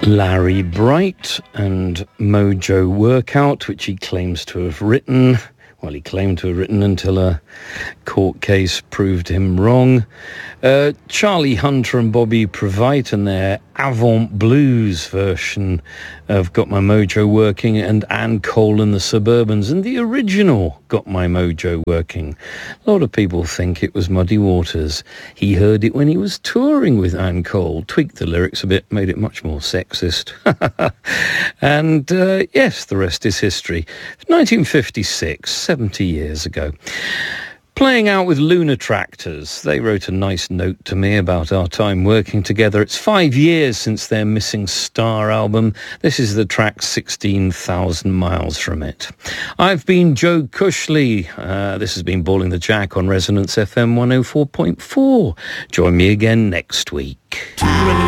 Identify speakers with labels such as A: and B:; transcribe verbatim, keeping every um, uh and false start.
A: Larry Bright and Mojo Workout, which he claims to have written. Well, he claimed to have written until a court case proved him wrong. Uh, Charlie Hunter and Bobby Provite and their Avant Blues version of Got My Mojo Working, and Ann Cole and the Suburbans, and the original Got My Mojo Working. A lot of people think it was Muddy Waters. He heard it when he was touring with Ann Cole, tweaked the lyrics a bit, made it much more sexist. And uh, yes, the rest is history. nineteen fifty-six, seventy years ago. Playing out with Lunar Tractors. They wrote a nice note to me about our time working together. It's five years since their Missing Star album. This is the track sixteen thousand miles from it. I've been Joe Cushley. Uh, this has been Balling the Jack on Resonance F M one oh four point four. Join me again next week.